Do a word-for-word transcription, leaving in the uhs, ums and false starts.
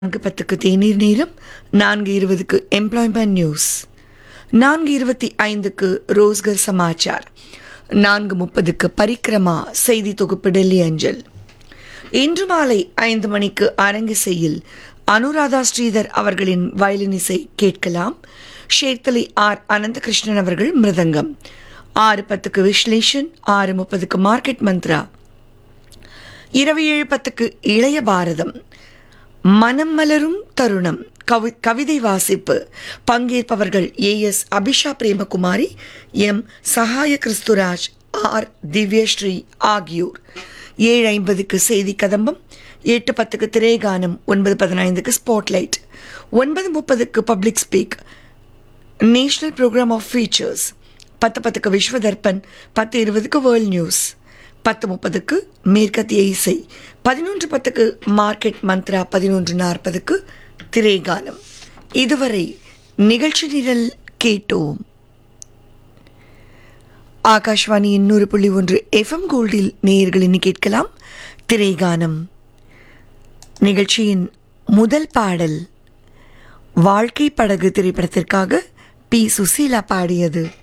நான்கு பத்துக்கு தேநீர் நேரம், நான்கு இருபதுக்கு எம்ப்ளாய்மெண்ட் நியூஸ், நான்கு இருபத்தி ஐந்துக்கு ரோஸ்கர் சமாச்சார், நான்கு முப்பதுக்கு பரிக்கிரமா செய்தி தொகுப்பு டெல்லி அஞ்சல். இன்று மாலை ஐந்து மணிக்கு அரங்கிசையில் அனுராதா ஸ்ரீதர் அவர்களின் வயலின் இசை கேட்கலாம். ஷேர்தலி ஆர் அனந்தகிருஷ்ணன் அவர்கள் மிருதங்கம். ஆறு பத்துக்கு விஸ்லேஷன், ஆறு முப்பதுக்கு மார்க்கெட் மந்த்ரா, இரவு ஏழு பத்துக்கு இளைய பாரதம், மனம் மலரும் தருணம், கவி கவிதை வாசிப்பு. பங்கேற்பவர்கள் A S Abisha Premakumari, M Sahaya Christuraj, R Divyashree ஆகியோர். ஏழு ஐம்பதுக்கு செய்தி கதம்பம், எட்டு பத்துக்கு திரைகானம், ஒன்பது பதினைந்துக்கு ஸ்பாட்லைட், ஒன்பது முப்பதுக்கு public speak national programme of features, பத்து பத்துக்கு விஸ்வதர்பன், பத்து இருபதுக்கு வேர்ல்ட் நியூஸ், பத்து முப்பதுக்கு மேற்கத்திய இசை, பதினொன்று பத்துக்கு மார்க்கெட் மந்த்ரா, பதினொன்று நாற்பதுக்கு திரைகானம். இதுவரை நிகழ்ச்சி நிரல் கேட்டோம். ஆகாஷ்வாணியின் நூறு புள்ளி ஒன்று எஃப்எம் கோல்டில் நேயர்களின் கேட்கலாம் திரைகானம். நிகழ்ச்சியின் முதல் பாடல் வாழ்க்கை படகு திரைப்படத்திற்காக பி சுசீலா பாடியது.